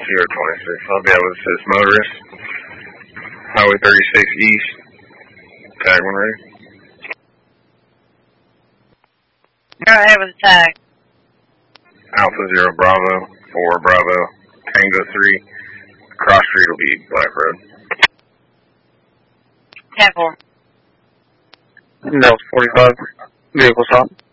026. I'll be able to assist motorists. Highway 36 East. Tag when ready. Go ahead with the tag. Alpha 0 Bravo 4 Bravo Tango 3. Cross street will be Black Road. 10-4. No, 45. Vehicle stop.